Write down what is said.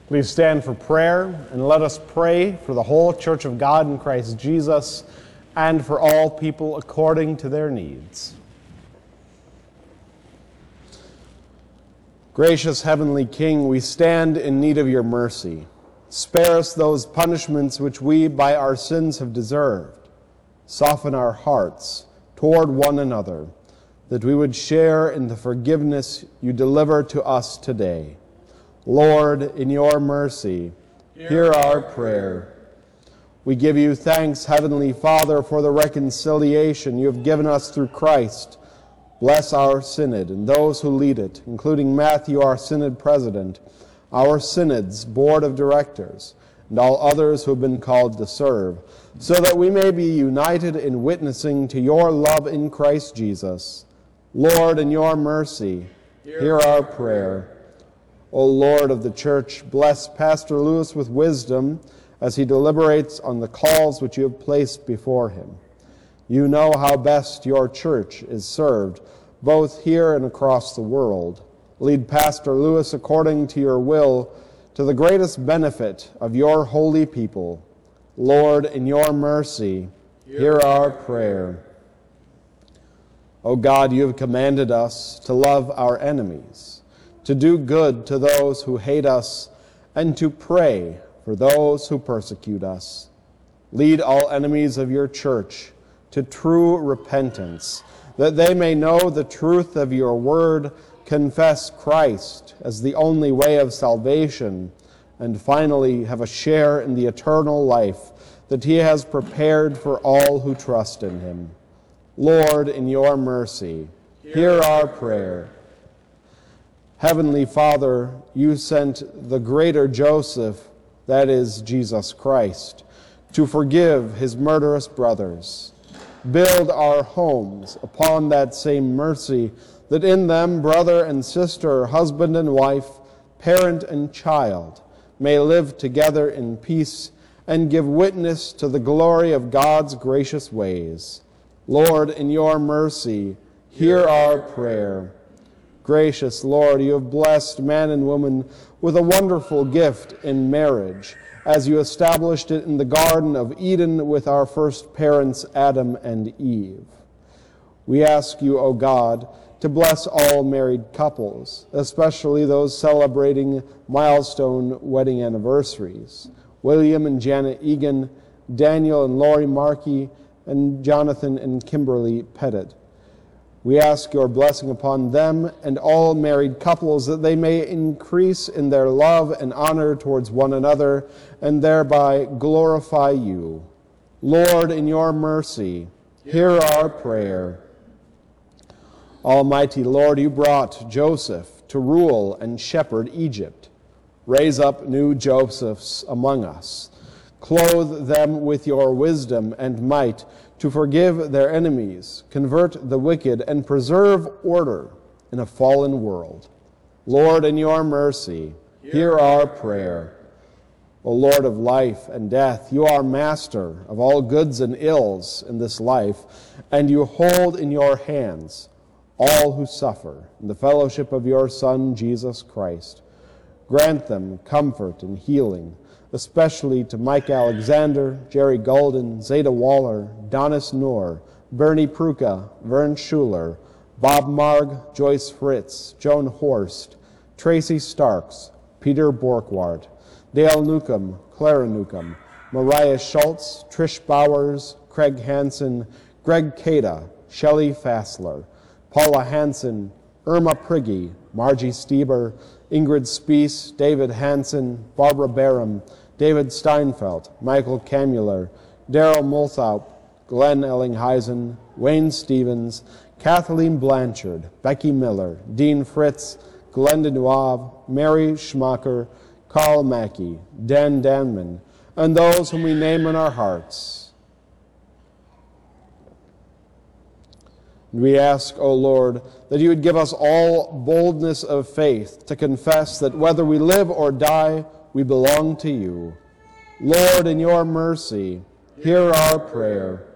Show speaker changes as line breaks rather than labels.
Please stand for prayer, and let us pray for the whole Church of God in Christ Jesus and for all people according to their needs. Gracious Heavenly King, we stand in need of your mercy. Spare us those punishments which we by our sins have deserved. Soften our hearts toward one another, that we would share in the forgiveness you deliver to us today. Lord, in your mercy, hear our prayer. We give you thanks, Heavenly Father, for the reconciliation you have given us through Christ. Bless our synod and those who lead it, including Matthew, our synod president, our synod's board of directors, and all others who have been called to serve, so that we may be united in witnessing to your love in Christ Jesus. Lord, in your mercy, hear our prayer. O Lord of the Church, bless Pastor Lewis with wisdom as he deliberates on the calls which you have placed before him. You know how best your church is served, both here and across the world. Lead Pastor Lewis according to your will, to the greatest benefit of your holy people. Lord, in your mercy, hear our prayer. O God, you have commanded us to love our enemies, to do good to those who hate us, and to pray for those who persecute us. Lead all enemies of your church to true repentance, that they may know the truth of your word, confess Christ as the only way of salvation, and finally have a share in the eternal life that he has prepared for all who trust in him. Lord, in your mercy, hear our prayer. Heavenly Father, you sent the greater Joseph, that is Jesus Christ, to forgive his murderous brothers. Build our homes upon that same mercy, that in them brother and sister, husband and wife, parent and child, may live together in peace and give witness to the glory of God's gracious ways. Lord, in your mercy, hear our prayer. Gracious Lord, you have blessed man and woman with a wonderful gift in marriage, as you established it in the Garden of Eden with our first parents, Adam and Eve. We ask you, O God, to bless all married couples, especially those celebrating milestone wedding anniversaries. William and Janet Egan, Daniel and Lori Markey, and Jonathan and Kimberly Pettit. We ask your blessing upon them and all married couples, that they may increase in their love and honor towards one another, and thereby glorify you. Lord, in your mercy, hear our prayer. Almighty Lord, you brought Joseph to rule and shepherd Egypt. Raise up new Josephs among us. Clothe them with your wisdom and might, to forgive their enemies, convert the wicked, and preserve order in a fallen world. Lord, in your mercy, hear our prayer. O Lord of life and death, you are master of all goods and ills in this life, and you hold in your hands all who suffer in the fellowship of your Son, Jesus Christ. Grant them comfort and healing, especially to Mike Alexander, Jerry Golden, Zeta Waller, Donis Noor, Bernie Pruka, Vern Schuler, Bob Marg, Joyce Fritz, Joan Horst, Tracy Starks, Peter Borkwart, Dale Newcomb, Clara Newcomb, Mariah Schultz, Trish Bowers, Craig Hansen, Greg Cada, Shelley Fassler, Paula Hansen, Irma Prigge, Margie Stieber, Ingrid Spies, David Hansen, Barbara Barham, David Steinfeld, Michael Kamuller, Daryl Multhaup, Glenn Ellingheisen, Wayne Stevens, Kathleen Blanchard, Becky Miller, Dean Fritz, Glenda Nuave, Mary Schmacher, Carl Mackey, Dan Danman, and those whom we name in our hearts. We ask, O Lord, that you would give us all boldness of faith to confess that whether we live or die, we belong to you. Lord, in your mercy, hear our prayer.